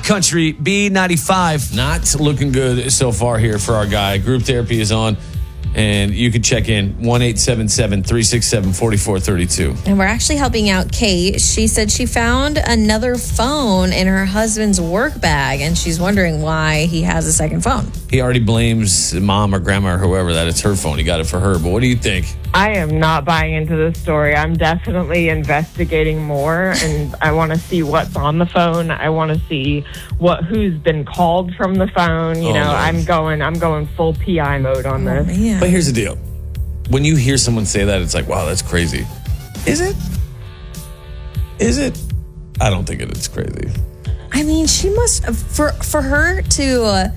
Country B95. Not looking good so far here for our guy. Group therapy is on, and you can check in 1-877-367-4432. And we're actually helping out Kate. She said she found another phone in her husband's work bag, and she's wondering why he has a second phone. He already blames mom or grandma or whoever that it's her phone. He got it for her. But what do you think? I am not buying into this story. I'm definitely investigating more, and I want to see what's on the phone. I want to see who's been called from the phone. You know, Lord. I'm going full PI mode on this. Man. But here's the deal. When you hear someone say that, it's like, wow, that's crazy. Is it? Is it? I don't think it's crazy. I mean, she must, for her to